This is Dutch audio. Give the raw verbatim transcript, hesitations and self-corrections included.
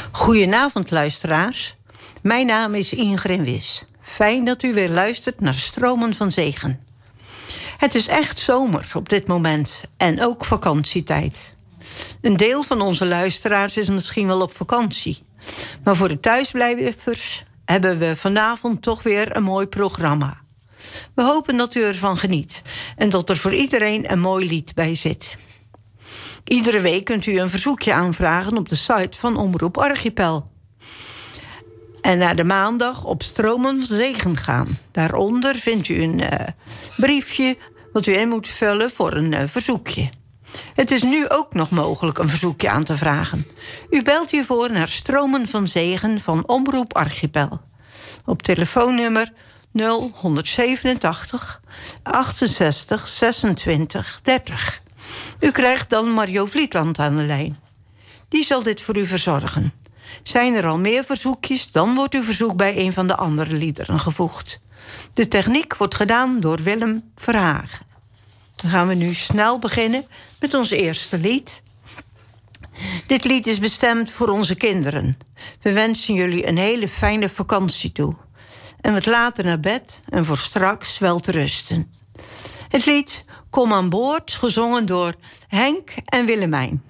Goedenavond, luisteraars. Mijn naam is Ingrid Wis. Fijn dat u weer luistert naar Stromen van Zegen. Het is echt zomer op dit moment en ook vakantietijd. Een deel van onze luisteraars is misschien wel op vakantie. Maar voor de thuisblijvers hebben we vanavond toch weer een mooi programma. We hopen dat u ervan geniet en dat er voor iedereen een mooi lied bij zit. Iedere week kunt u een verzoekje aanvragen op de site van Omroep Archipel. En naar de maandag op Stromen van Zegen gaan. Daaronder vindt u een uh, briefje wat u in moet vullen voor een uh, verzoekje. Het is nu ook nog mogelijk een verzoekje aan te vragen. U belt hiervoor naar Stromen van Zegen van Omroep Archipel. Op telefoonnummer nul zevenentachtig achtenzestig zesentwintig dertig. U krijgt dan Mario Vlietland aan de lijn. Die zal dit voor u verzorgen. Zijn er al meer verzoekjes, dan wordt uw verzoek bij een van de andere liederen gevoegd. De techniek wordt gedaan door Willem Verhagen. Dan gaan we nu snel beginnen met ons eerste lied. Dit lied is bestemd voor onze kinderen. We wensen jullie een hele fijne vakantie toe. En wat later naar bed en voor straks wel te rusten. Het lied Kom aan boord, gezongen door Henk en Willemijn.